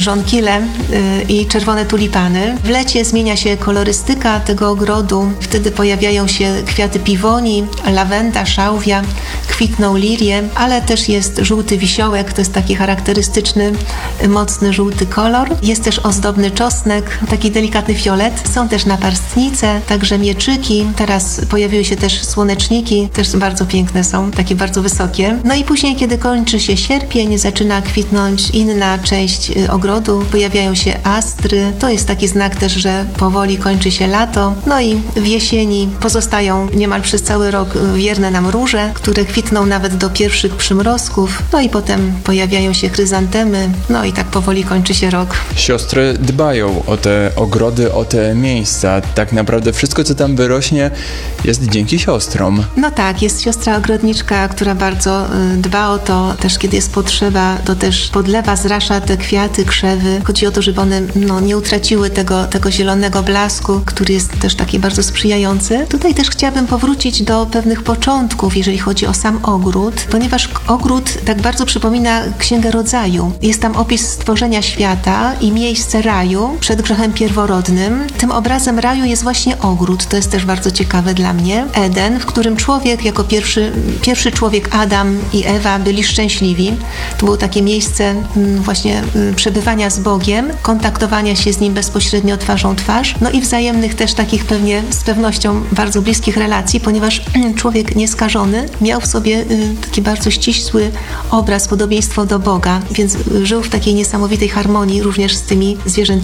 żonkile i czerwone tulipany. W lecie zmienia się kolorystyka tego ogrodu. Wtedy pojawiają się kwiaty piwoni, lawenda, szałwia, kwitną lilie, ale też jest żółty wisiołek, to jest taki charakterystyczny, mocny żółty kolor. Jest też ozdobny czosnek, taki delikatny fiolet. Są też naparstnice, także mieczyki. Teraz pojawiły się też słoneczniki, też bardzo piękne są, takie bardzo wysokie. No i później, kiedy kończy się sierpień, zaczyna kwitnąć inna część ogrodu. Pojawiają się astry. To jest taki znak też, że powoli kończy się lato. No i w jesieni pozostają niemal przez cały rok wierne nam róże, które kwitną nawet do pierwszych przymrozków. No i potem pojawiają się chryzantemy. No i tak powoli kończy się rok. Siostry dbają o te ogrody, o te miejsca. Tak naprawdę wszystko, co tam wyrośnie, jest dzięki siostrom. No tak, jest siostra ogrodniczka, która bardzo dba o to, też kiedy jest potrzeba, to też podlewa, zrasza te kwiaty, krzewy. Chodzi o to, żeby one nie utraciły tego zielonego blasku, który jest też taki bardzo sprzyjający. Tutaj też chciałabym powrócić do pewnych początków, jeżeli chodzi o sam ogród, ponieważ ogród tak bardzo przypomina Księgę Rodzaju. Jest tam opis stworzenia świata i miejsce raju przed grzechem pierworodnym. Tym obrazem raju jest właśnie ogród. To jest też bardzo ciekawe dla mnie. Eden, w którym człowiek jako pierwszy człowiek Adam i Ewa byli szczęśliwi. To było takie miejsce właśnie przebywania z Bogiem, kontaktowania się z Nim bezpośrednio twarzą w twarz, no i wzajemnych też takich pewnie z pewnością bardzo bliskich relacji, ponieważ człowiek nieskażony miał w sobie taki bardzo ścisły obraz, podobieństwo do Boga, więc żył w takiej niesamowitej harmonii również z tymi zwierzętami.